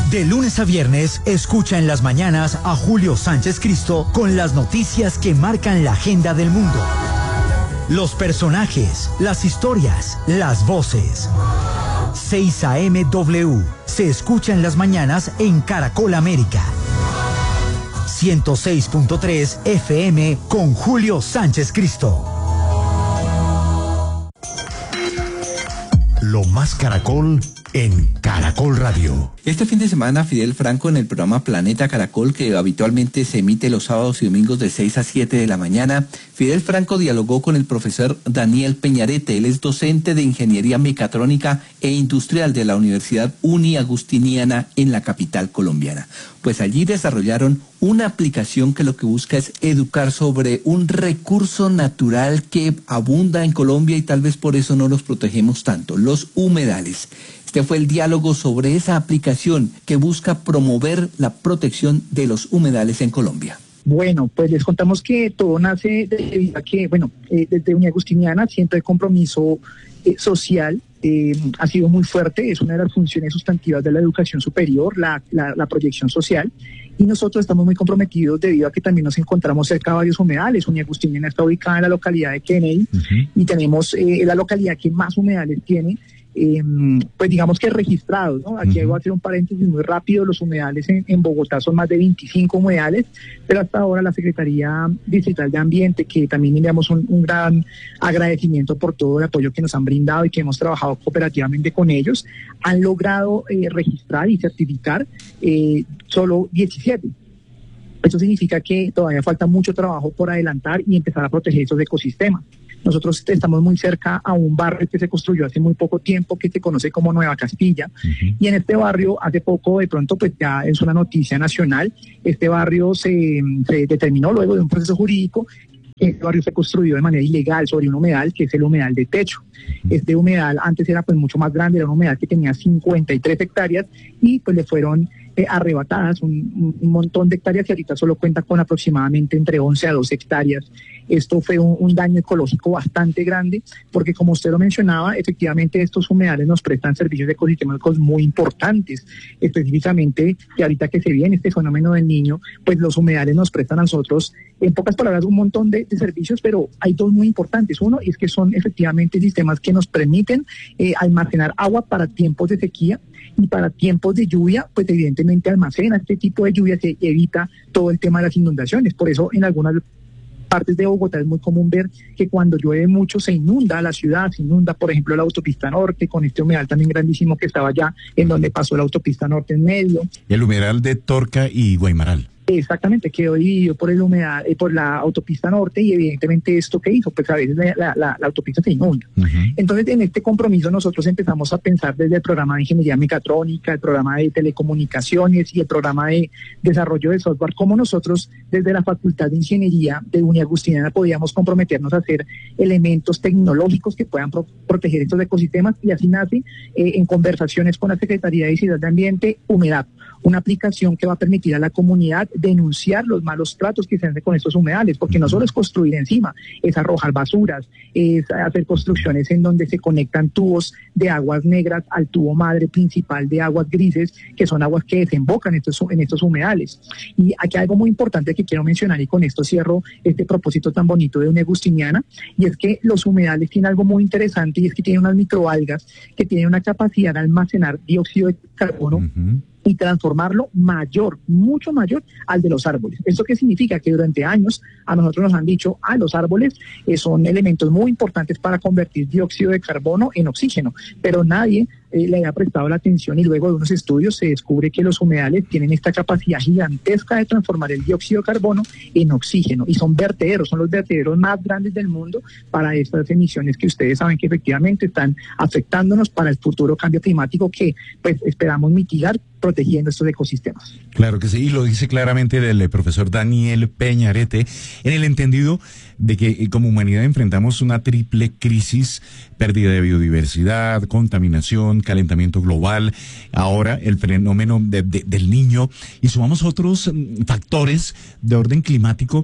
De lunes a viernes, escucha en las mañanas a Julio Sánchez Cristo con las noticias que marcan la agenda del mundo. Los personajes, las historias, las voces. 6 a.m. W. Se escucha en las mañanas en Caracol América. 106.3 FM con Julio Sánchez Cristo. Lo más Caracol en Caracol Radio. Este fin de semana, Fidel Franco, en el programa Planeta Caracol, que habitualmente se emite los sábados y domingos de 6 a 7 de la mañana, Fidel Franco dialogó con el profesor Daniel Peñarete. Él es docente de Ingeniería Mecatrónica e Industrial de la Universidad Uniagustiniana en la capital colombiana. Pues allí desarrollaron una aplicación que lo que busca es educar sobre un recurso natural que abunda en Colombia y tal vez por eso no los protegemos tanto, los humedales. Este fue el diálogo sobre esa aplicación que busca promover la protección de los humedales en Colombia. Bueno, pues les contamos que todo nace debido a que, desde Uniagustiniana siempre el compromiso social ha sido muy fuerte, es una de las funciones sustantivas de la educación superior, la proyección social, y nosotros estamos muy comprometidos debido a que también nos encontramos cerca de varios humedales. Uniagustiniana está ubicada en la localidad de Kennedy, y tenemos la localidad que más humedales tiene, pues digamos que registrados, ¿no? Aquí voy a hacer un paréntesis muy rápido. Los humedales en Bogotá son más de 25 humedales, pero hasta ahora la Secretaría Distrital de Ambiente, que también enviamos un gran agradecimiento por todo el apoyo que nos han brindado y que hemos trabajado cooperativamente con ellos, han logrado registrar y certificar solo 17. Eso significa que todavía falta mucho trabajo por adelantar y empezar a proteger esos ecosistemas. Nosotros estamos muy cerca a un barrio que se construyó hace muy poco tiempo, que se conoce como Nueva Castilla, y en este barrio hace poco, de pronto, pues ya es una noticia nacional, este barrio se determinó luego de un proceso jurídico. Este barrio se construyó de manera ilegal sobre un humedal que es el humedal de Techo. Este humedal antes era pues mucho más grande, era un humedal que tenía 53 hectáreas y pues le fueron arrebatadas un montón de hectáreas y ahorita solo cuenta con aproximadamente entre 11 a 12 hectáreas. Esto fue un daño ecológico bastante grande porque, como usted lo mencionaba, efectivamente estos humedales nos prestan servicios ecosistémicos muy importantes, específicamente que ahorita que se viene este fenómeno del Niño, pues los humedales nos prestan a nosotros, en pocas palabras, un montón de servicios, pero hay dos muy importantes. Uno es que son efectivamente sistemas que nos permiten almacenar agua para tiempos de sequía, y para tiempos de lluvia, pues evidentemente almacena este tipo de lluvia, se evita todo el tema de las inundaciones. Por eso en algunas partes de Bogotá es muy común ver que cuando llueve mucho se inunda la ciudad, se inunda, por ejemplo, la autopista norte, con este humedal también grandísimo que estaba allá, en donde pasó la autopista norte en medio. El humedal de Torca y Guaymaral. Exactamente, quedó dividido por el humedal, por la autopista norte, y evidentemente esto que hizo, pues a veces la autopista se inunda. Entonces, en este compromiso nosotros empezamos a pensar desde el programa de Ingeniería Mecatrónica, el programa de Telecomunicaciones y el programa de Desarrollo de Software, cómo nosotros desde la Facultad de Ingeniería de Uniagustiniana podíamos comprometernos a hacer elementos tecnológicos que puedan proteger estos ecosistemas, y así nace en conversaciones con la Secretaría de Distrital de Ambiente, Humedad, una aplicación que va a permitir a la comunidad denunciar los malos tratos que se hacen con estos humedales, porque no solo es construir encima, es arrojar basuras, es hacer construcciones en donde se conectan tubos de aguas negras al tubo madre principal de aguas grises, que son aguas que desembocan en estos humedales. Y aquí hay algo muy importante que quiero mencionar, y con esto cierro este propósito tan bonito de Uniagustiniana, y es que los humedales tienen algo muy interesante, y es que tienen unas microalgas que tienen una capacidad de almacenar dióxido de carbono y transformarlo mayor, mucho mayor al de los árboles. ¿Esto qué significa? Que durante años a nosotros nos han dicho, los árboles son elementos muy importantes para convertir dióxido de carbono en oxígeno, pero nadie le había prestado la atención, y luego de unos estudios se descubre que los humedales tienen esta capacidad gigantesca de transformar el dióxido de carbono en oxígeno, y son vertederos, son los vertederos más grandes del mundo para estas emisiones que ustedes saben que efectivamente están afectándonos para el futuro cambio climático que pues esperamos mitigar protegiendo estos ecosistemas. Claro que sí, y lo dice claramente el profesor Daniel Peñarete, en el entendido de que como humanidad enfrentamos una triple crisis: pérdida de biodiversidad, contaminación, calentamiento global, ahora el fenómeno del Niño, y sumamos otros factores de orden climático.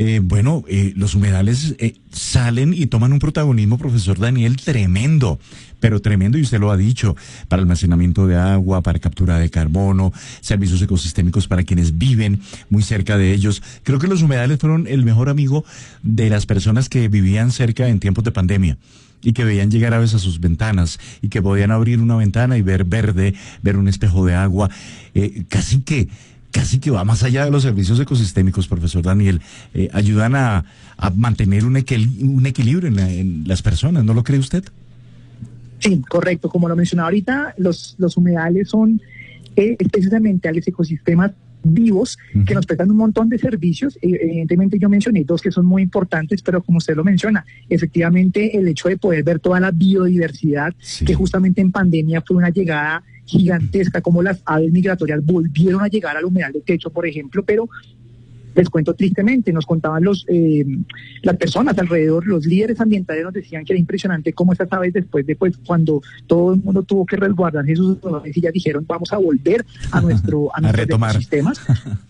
Los humedales salen y toman un protagonismo, profesor Daniel, tremendo pero tremendo, y usted lo ha dicho, para almacenamiento de agua, para captura de carbono, servicios ecosistémicos para quienes viven muy cerca de ellos. Creo que los humedales fueron el mejor amigo de las personas que vivían cerca en tiempos de pandemia y que veían llegar aves a sus ventanas y que podían abrir una ventana y ver verde, ver un espejo de agua, casi que va más allá de los servicios ecosistémicos, profesor Daniel. Ayudan a mantener un equilibrio en las personas, ¿no lo cree usted? Sí, correcto. Como lo mencionaba ahorita, los humedales son especies ambientales, ecosistemas vivos que nos prestan un montón de servicios. Evidentemente yo mencioné dos que son muy importantes, pero como usted lo menciona, efectivamente el hecho de poder ver toda la biodiversidad, que justamente en pandemia fue una llegada gigantesca, como las aves migratorias volvieron a llegar al humedal de techo, por ejemplo, pero les cuento tristemente, nos contaban las personas alrededor, los líderes ambientales nos decían que era impresionante cómo estas aves después de cuando todo el mundo tuvo que resguardarse sus hogares y ya dijeron vamos a volver a nuestros ecosistemas.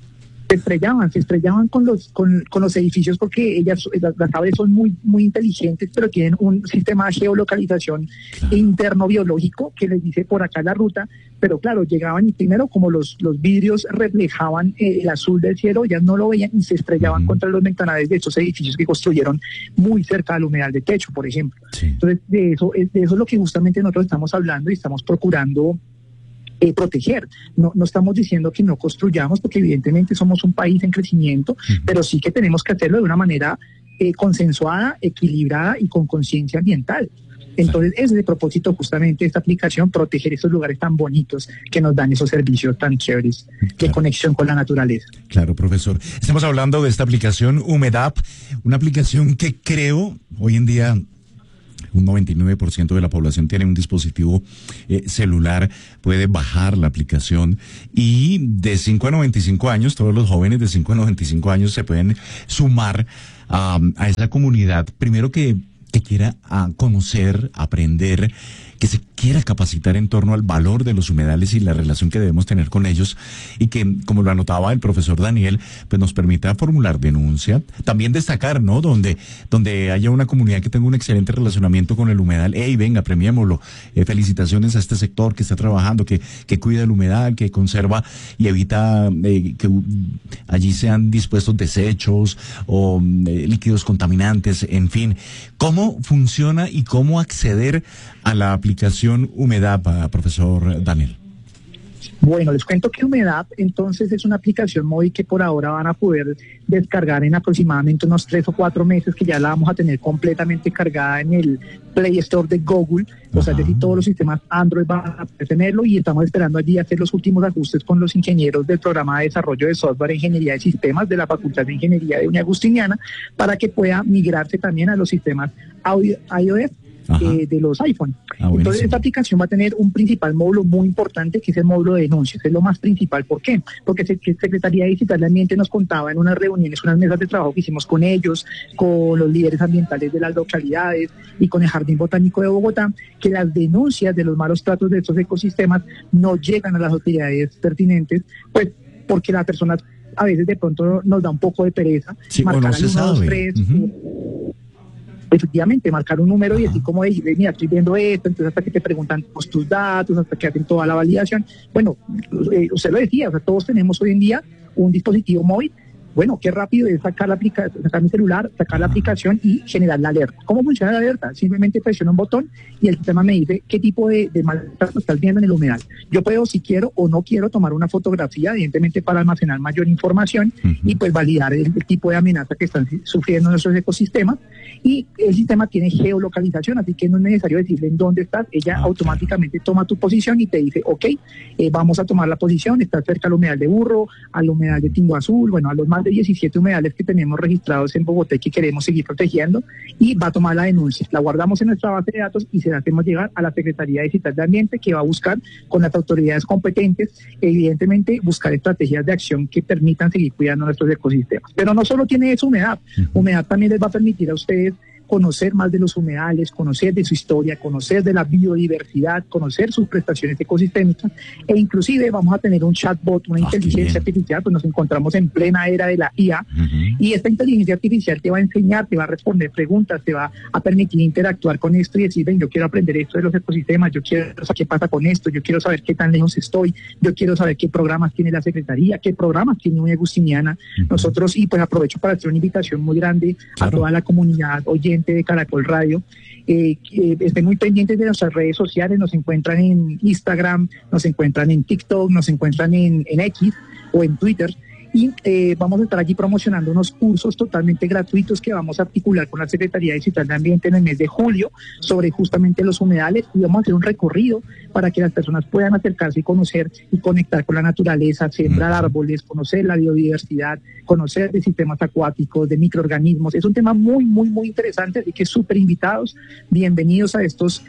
Se estrellaban con los edificios porque las aves son muy, muy inteligentes, pero tienen un sistema de geolocalización interno biológico que les dice por acá la ruta, pero claro, llegaban y primero como los vidrios reflejaban el azul del cielo, ellas no lo veían y se estrellaban contra los ventanales de estos edificios que construyeron muy cerca del humedal de techo, por ejemplo. Entonces, de eso es lo que justamente nosotros estamos hablando y estamos procurando proteger. No estamos diciendo que no construyamos, porque evidentemente somos un país en crecimiento, pero sí que tenemos que hacerlo de una manera consensuada, equilibrada y con conciencia ambiental. Entonces, ese es el propósito justamente de esta aplicación, proteger esos lugares tan bonitos que nos dan esos servicios tan chéveres de conexión con la naturaleza. Claro, profesor. Estamos hablando de esta aplicación Humedap, una aplicación que creo hoy en día un 99% de la población tiene un dispositivo celular, puede bajar la aplicación y de 5 a 95 años, todos los jóvenes de 5 a 95 años se pueden sumar a esa comunidad. Primero que quiera conocer, aprender, que se quiera capacitar en torno al valor de los humedales y la relación que debemos tener con ellos, y que, como lo anotaba el profesor Daniel, pues nos permita formular denuncia, también destacar, ¿no? Donde haya una comunidad que tenga un excelente relacionamiento con el humedal, venga, premiémoslo, felicitaciones a este sector que está trabajando, que cuida el humedal, que conserva y evita que allí sean dispuestos desechos o líquidos contaminantes, en fin. ¿Cómo funciona y cómo acceder a la aplicación Humedap, profesor Daniel? Bueno, les cuento que Humedap entonces es una aplicación móvil que por ahora van a poder descargar en aproximadamente unos 3 o 4 meses, que ya la vamos a tener completamente cargada en el Play Store de Google. O sea, es decir, todos los sistemas Android van a poder tenerlo, y estamos esperando allí hacer los últimos ajustes con los ingenieros del programa de desarrollo de software e ingeniería de sistemas de la Facultad de Ingeniería de Doña Agustiniana, para que pueda migrarse también a los sistemas iOS de los iPhone. Entonces, esta aplicación va a tener un principal módulo muy importante, que es el módulo de denuncias. Es lo más principal. ¿Por qué? Porque Secretaría Digital de Ambiente nos contaba en unas reuniones, unas mesas de trabajo que hicimos con ellos, con los líderes ambientales de las localidades y con el Jardín Botánico de Bogotá, que las denuncias de los malos tratos de estos ecosistemas no llegan a las autoridades pertinentes, pues porque las personas a veces de pronto nos da un poco de pereza. Marcar el 1, 2, 3... Efectivamente, marcar un número y así como de, mira, estoy viendo esto, entonces hasta que te preguntan tus datos, hasta que hacen toda la validación. Bueno, usted lo decía, o sea, todos tenemos hoy en día un dispositivo móvil. Bueno, qué rápido es sacar mi celular, sacar la aplicación y generar la alerta. ¿Cómo funciona la alerta? Simplemente presiono un botón y el sistema me dice qué tipo de maltrato estás viendo en el humedal. Yo puedo, si quiero o no quiero, tomar una fotografía, evidentemente para almacenar mayor información y pues validar el tipo de amenaza que están sufriendo nuestros ecosistemas. Y el sistema tiene geolocalización, así que no es necesario decirle en dónde estás. Ella automáticamente toma tu posición y te dice, vamos a tomar la posición, estás cerca al humedal de Burro, al humedal de Tingo Azul, bueno, a los más de 17 humedales que tenemos registrados en Bogotá y que queremos seguir protegiendo, y va a tomar la denuncia. La guardamos en nuestra base de datos y se la hacemos llegar a la Secretaría Digital de Ambiente, que va a buscar con las autoridades competentes, evidentemente, buscar estrategias de acción que permitan seguir cuidando nuestros ecosistemas. Pero no solo tiene eso Humedap. Humedap también les va a permitir a ustedes conocer más de los humedales, conocer de su historia, conocer de la biodiversidad, conocer sus prestaciones ecosistémicas, e inclusive vamos a tener un chatbot, una inteligencia artificial, pues nos encontramos en plena era de la IA, y esta inteligencia artificial te va a enseñar, te va a responder preguntas, te va a permitir interactuar con esto y decir, ven, yo quiero aprender esto de los ecosistemas, yo quiero saber qué pasa con esto, yo quiero saber qué tan lejos estoy, yo quiero saber qué programas tiene la Secretaría, qué programas tiene Unia Agustiniana. Nosotros, y pues aprovecho para hacer una invitación muy grande a toda la comunidad oyente de Caracol Radio, estén muy pendientes de nuestras redes sociales, nos encuentran en Instagram, nos encuentran en TikTok, nos encuentran en X o en Twitter, y vamos a estar allí promocionando unos cursos totalmente gratuitos que vamos a articular con la Secretaría Distrital de Ambiente en el mes de julio sobre justamente los humedales, y vamos a hacer un recorrido para que las personas puedan acercarse y conocer y conectar con la naturaleza, sembrar árboles, conocer la biodiversidad, conocer de sistemas acuáticos, de microorganismos. Es un tema muy, muy, muy interesante, así que súper invitados, bienvenidos a estos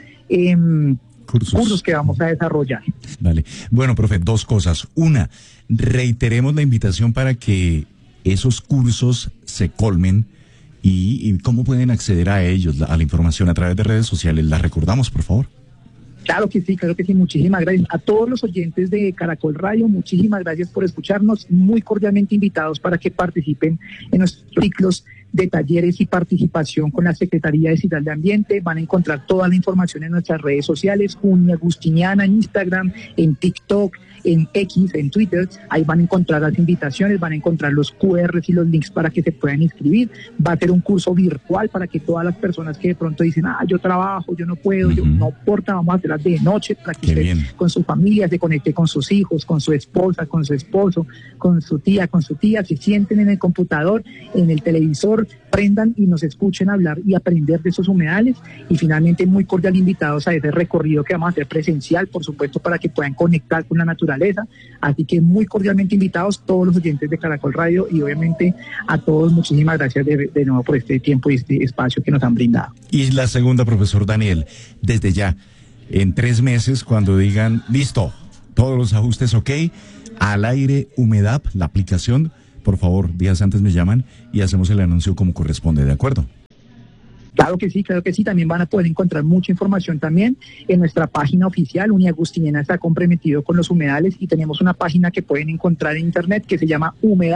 cursos que vamos a desarrollar. Vale. Bueno, profe, dos cosas. Una, reiteremos la invitación para que esos cursos se colmen y cómo pueden acceder a ellos, a la información a través de redes sociales. ¿La recordamos, por favor? Claro que sí, muchísimas gracias. A todos los oyentes de Caracol Radio, muchísimas gracias por escucharnos, muy cordialmente invitados para que participen en nuestros ciclos de talleres y participación con la Secretaría Distrital de Ambiente. Van a encontrar toda la información en nuestras redes sociales, Unia Agustiniana en Instagram, en TikTok, en X, en Twitter. Ahí van a encontrar las invitaciones, van a encontrar los QRs y los links para que se puedan inscribir. Va a ser un curso virtual para que todas las personas que de pronto dicen, yo trabajo, yo no puedo, yo no importa, vamos a hacerlas de noche para que usted con su familia se conecte con sus hijos, con su esposa, con su esposo, con su tía, se sienten en el computador, en el televisor, prendan y nos escuchen hablar y aprender de esos humedales. Y finalmente muy cordial invitados a ese recorrido que vamos a hacer presencial, por supuesto, para que puedan conectar con la naturaleza. Así que muy cordialmente invitados todos los oyentes de Caracol Radio, y obviamente a todos muchísimas gracias de nuevo por este tiempo y este espacio que nos han brindado. Y la segunda, profesor Daniel, desde ya, en 3 meses, cuando digan, listo, todos los ajustes ok, al aire Humedap, la aplicación, por favor, días antes me llaman y hacemos el anuncio como corresponde, ¿de acuerdo? Claro que sí, también van a poder encontrar mucha información también en nuestra página oficial. Unia Agustiniana está comprometido con los humedales y tenemos una página que pueden encontrar en internet que se llama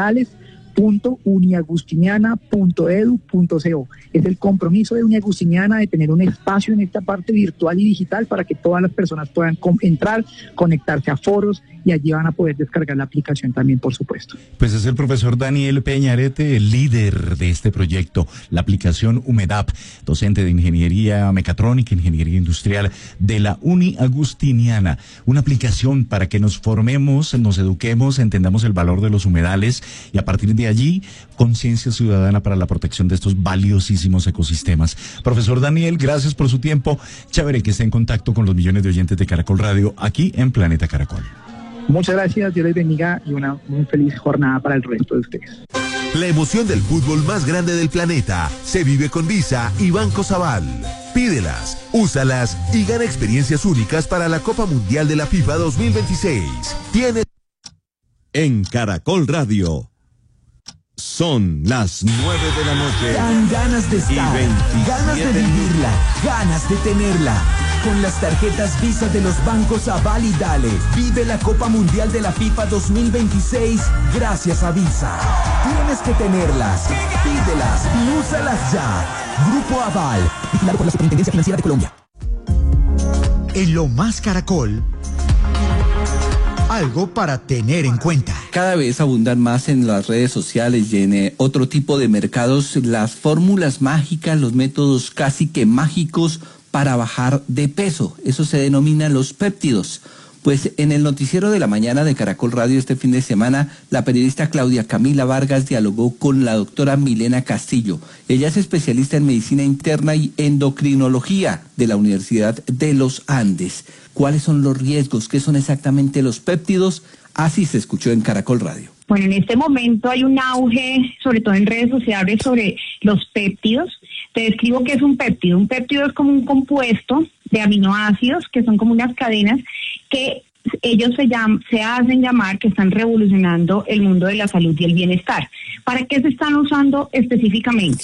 humedales.uniagustiniana.edu.co. Es el compromiso de Unia Agustiniana de tener un espacio en esta parte virtual y digital para que todas las personas puedan entrar, conectarse a foros, y allí van a poder descargar la aplicación también, por supuesto. Pues es el profesor Daniel Peñarete, el líder de este proyecto, la aplicación Humedap, docente de Ingeniería Mecatrónica, Ingeniería Industrial de la Uni Agustiniana. Una aplicación para que nos formemos, nos eduquemos, entendamos el valor de los humedales y a partir de allí, conciencia ciudadana para la protección de estos valiosísimos ecosistemas. Profesor Daniel, gracias por su tiempo. Chévere que esté en contacto con los millones de oyentes de Caracol Radio aquí en Planeta Caracol. Muchas gracias, Dios les bendiga y una muy feliz jornada para el resto de ustedes. La emoción del fútbol más grande del planeta se vive con Visa y Banco Sabal. Pídelas, úsalas y gana experiencias únicas para la Copa Mundial de la FIFA 2026. Tienes en Caracol Radio. Son las 9 de la noche. Dan ganas de estar, ganas de vivirla, ganas de tenerla. Con las tarjetas Visa de los bancos Aval y Dale, vive la Copa Mundial de la FIFA 2026 gracias a Visa. Tienes que tenerlas, pídelas y úsalas ya. Grupo Aval, vigilado por la Superintendencia Financiera de Colombia. En Lo Más Caracol, algo para tener en cuenta. Cada vez abundan más en las redes sociales y en otro tipo de mercados las fórmulas mágicas, los métodos casi que mágicos para bajar de peso. Eso se denomina los péptidos. Pues en el noticiero de la mañana de Caracol Radio este fin de semana, la periodista Claudia Camila Vargas dialogó con la doctora Milena Castillo. Ella es especialista en medicina interna y endocrinología de la Universidad de los Andes. ¿Cuáles son los riesgos? ¿Qué son exactamente los péptidos? Así se escuchó en Caracol Radio. Bueno, en este momento hay un auge, sobre todo en redes sociales, sobre los péptidos. Te describo qué es un péptido. Un péptido es como un compuesto de aminoácidos, que son como unas cadenas que ellos se hacen llamar que están revolucionando el mundo de la salud y el bienestar. ¿Para qué se están usando específicamente?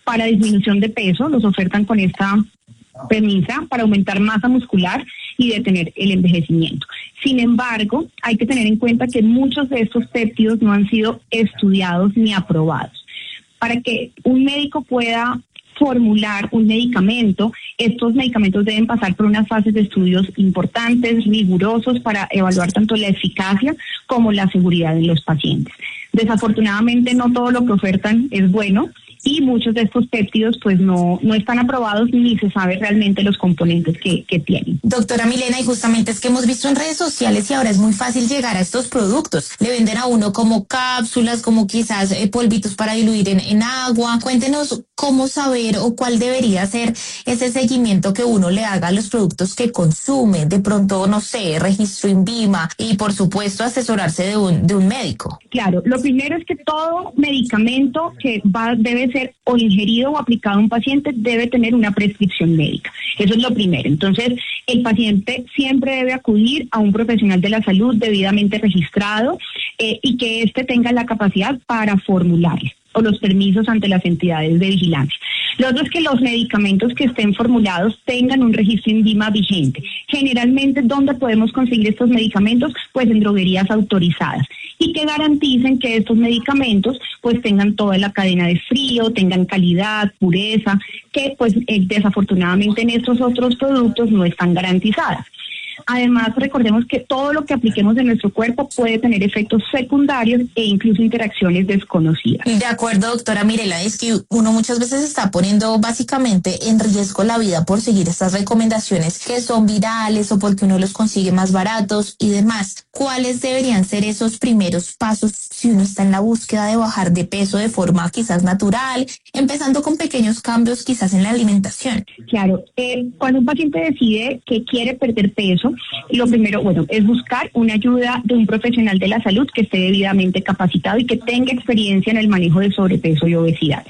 para disminución de peso, los ofertan con esta premisa para aumentar masa muscular y detener el envejecimiento. Sin embargo, hay que tener en cuenta que muchos de estos péptidos no han sido estudiados ni aprobados. Para que un médico pueda formular un medicamento, estos medicamentos deben pasar por unas fases de estudios importantes, rigurosos, para evaluar tanto la eficacia como la seguridad de los pacientes. Desafortunadamente, no todo lo que ofertan es bueno, y muchos de estos péptidos pues no están aprobados ni se sabe realmente los componentes que tienen. Doctora Milena, y justamente es que hemos visto en redes sociales y ahora es muy fácil llegar a estos productos. Le venden a uno como cápsulas, como quizás polvitos para diluir en agua. Cuéntenos cómo saber o cuál debería ser ese seguimiento que uno le haga a los productos que consume. De pronto, no sé, registro INVIMA y por supuesto asesorarse de un médico. Claro, lo primero es que todo medicamento que debe ser o ingerido o aplicado a un paciente debe tener una prescripción médica. Eso es lo primero. Entonces, el paciente siempre debe acudir a un profesional de la salud debidamente registrado y que éste tenga la capacidad para formularlo o los permisos ante las entidades de vigilancia. Lo otro es que los medicamentos que estén formulados tengan un registro INVIMA vigente. Generalmente, ¿dónde podemos conseguir estos medicamentos? Pues en droguerías autorizadas, y que garanticen que estos medicamentos pues tengan toda la cadena de frío, tengan calidad, pureza, que pues desafortunadamente en estos otros productos no están garantizadas. Además, recordemos que todo lo que apliquemos en nuestro cuerpo puede tener efectos secundarios e incluso interacciones desconocidas. De acuerdo, doctora Mirela, es que uno muchas veces está poniendo básicamente en riesgo la vida por seguir estas recomendaciones que son virales o porque uno los consigue más baratos y demás. ¿Cuáles deberían ser esos primeros pasos si uno está en la búsqueda de bajar de peso de forma quizás natural, empezando con pequeños cambios quizás en la alimentación? Claro, cuando un paciente decide que quiere perder peso, lo primero, es buscar una ayuda de un profesional de la salud que esté debidamente capacitado y que tenga experiencia en el manejo de sobrepeso y obesidad.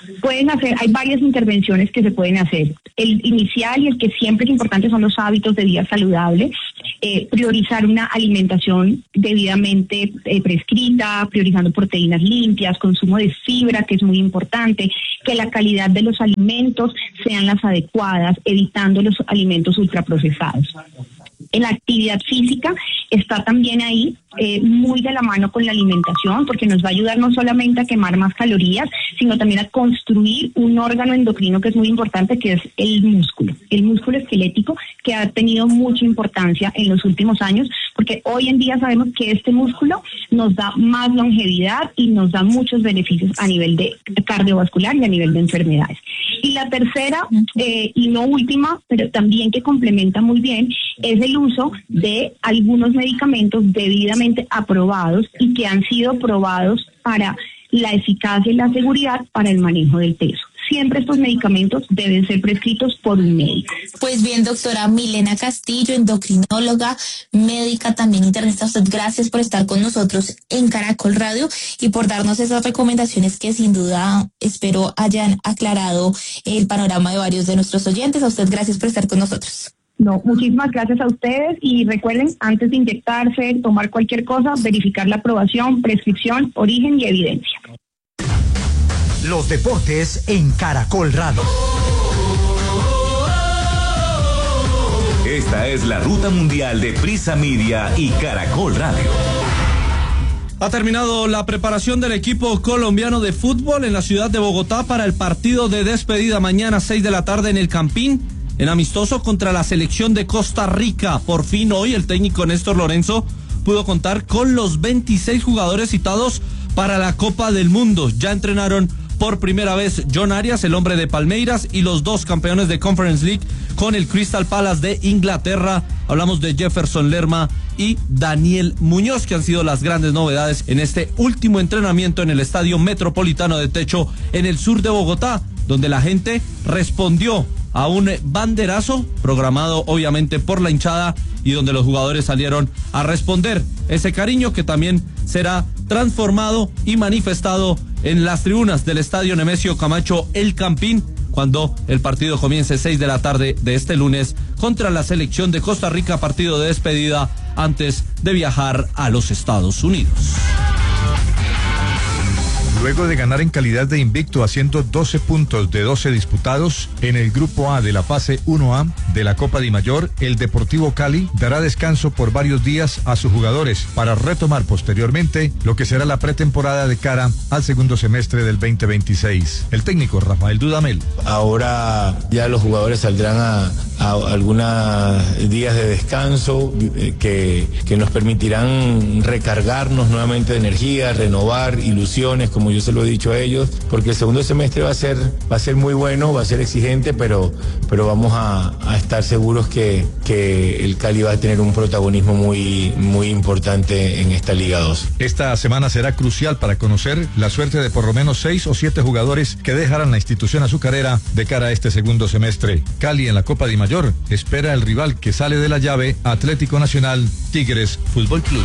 Hay varias intervenciones que se pueden hacer. El inicial y el que siempre es importante son los hábitos de vida saludable, priorizar una alimentación debidamente prescrita, priorizando proteínas limpias, consumo de fibra, que es muy importante, que la calidad de los alimentos sean las adecuadas, evitando los alimentos ultraprocesados. En la actividad física está también ahí muy de la mano con la alimentación, porque nos va a ayudar no solamente a quemar más calorías, sino también a construir un órgano endocrino que es muy importante, que es el músculo esquelético, que ha tenido mucha importancia en los últimos años, porque hoy en día sabemos que este músculo nos da más longevidad y nos da muchos beneficios a nivel de cardiovascular y a nivel de enfermedades. Y la tercera, y no última, pero también que complementa muy bien, es el uso de algunos medicamentos debidamente aprobados y que han sido probados para la eficacia y la seguridad para el manejo del peso. Siempre estos medicamentos deben ser prescritos por un médico. Pues bien, doctora Milena Castillo, endocrinóloga, médica, también internista, usted gracias por estar con nosotros en Caracol Radio y por darnos esas recomendaciones que sin duda espero hayan aclarado el panorama de varios de nuestros oyentes. A usted gracias por estar con nosotros. No, muchísimas gracias a ustedes y recuerden, antes de inyectarse, tomar cualquier cosa, verificar la aprobación, prescripción, origen y evidencia. Los deportes en Caracol Radio. Esta es la ruta mundial de Prisa Media y Caracol Radio. Ha terminado la preparación del equipo colombiano de fútbol en la ciudad de Bogotá para el partido de despedida mañana 6 de la tarde en el Campín, en amistoso contra la selección de Costa Rica. Por fin hoy el técnico Néstor Lorenzo pudo contar con los 26 jugadores citados para la Copa del Mundo. Ya entrenaron por primera vez John Arias, el hombre de Palmeiras, y los dos campeones de Conference League con el Crystal Palace de Inglaterra. Hablamos de Jefferson Lerma y Daniel Muñoz, que han sido las grandes novedades en este último entrenamiento en el Estadio Metropolitano de Techo en el sur de Bogotá, donde la gente respondió a un banderazo programado obviamente por la hinchada y donde los jugadores salieron a responder ese cariño que también será transformado y manifestado en las tribunas del Estadio Nemesio Camacho El Campín cuando el partido comience 6 de la tarde de este lunes contra la selección de Costa Rica, partido de despedida antes de viajar a los Estados Unidos. Luego de ganar en calidad de invicto haciendo 12 puntos de 12 disputados en el grupo A de la fase 1A de la Copa Di Mayor, el Deportivo Cali dará descanso por varios días a sus jugadores para retomar posteriormente lo que será la pretemporada de cara al segundo semestre del 2026. El técnico Rafael Dudamel. Ahora ya los jugadores saldrán a algunos días de descanso que nos permitirán recargarnos nuevamente de energía, renovar ilusiones, como yo se lo he dicho a ellos, porque el segundo semestre va a ser muy bueno, va a ser exigente, pero vamos a estar seguros que el Cali va a tener un protagonismo muy importante en esta Liga 2. Esta semana será crucial para conocer la suerte de por lo menos 6 o 7 jugadores que dejarán la institución azucarera de cara a este segundo semestre. Cali en la Copa Di Mayor espera el rival que sale de la llave, Atlético Nacional Tigres Fútbol Club.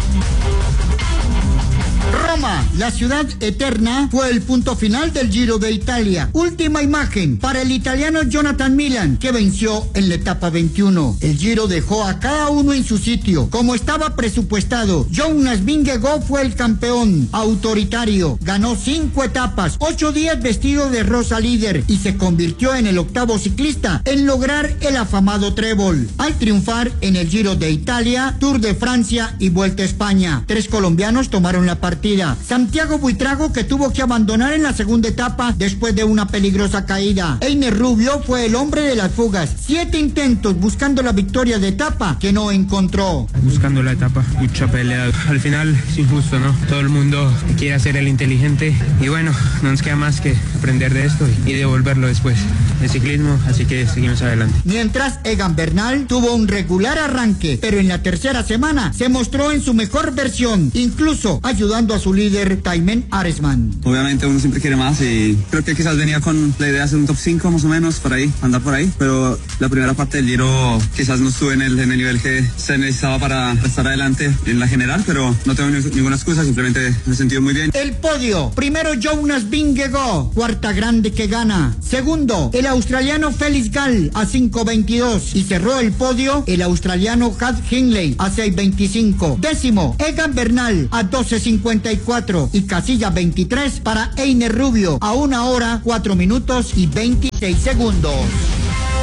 Roma, la ciudad eterna, fue el punto final del Giro de Italia. Última imagen para el italiano Jonathan Milan, que venció en la etapa 21. El Giro dejó a cada uno en su sitio, como estaba presupuestado. Jonas Vingegaard fue el campeón autoritario. Ganó 5 etapas, 8 días vestido de rosa líder y se convirtió en el octavo ciclista en lograr el afamado trébol. Al triunfar en el Giro de Italia, Tour de Francia y Vuelta a España. 3 colombianos tomaron la partida. Santiago Buitrago, que tuvo que abandonar en la segunda etapa después de una peligrosa caída. Einer Rubio fue el hombre de las fugas. 7 intentos buscando la victoria de etapa que no encontró. Buscando la etapa, mucha pelea. Al final es injusto, ¿no? Todo el mundo quiere hacer el inteligente y bueno, no nos queda más que aprender de esto y devolverlo después. El ciclismo, así que seguimos adelante. Mientras Egan Bernal tuvo un regular arranque, pero en la tercera semana se mostró en su mejor versión, incluso ayudando a su líder Thymen Arensman. Obviamente uno siempre quiere más y creo que quizás venía con la idea de hacer un top 5 más o menos, por ahí, andar por ahí, pero la primera parte del Giro quizás no estuve en el nivel que se necesitaba para estar adelante en la general, pero no tengo ninguna excusa, simplemente me he sentido muy bien. El podio: primero Jonas Vingegaard, cuarta grande que gana. Segundo, el australiano Felix Gall a 5:22 y cerró el podio el australiano Hal Hindley a 6:25. Décimo, Egan Bernal a 12:54 y casilla 23 para Einer Rubio a 1 hora 4 minutos y 26 segundos.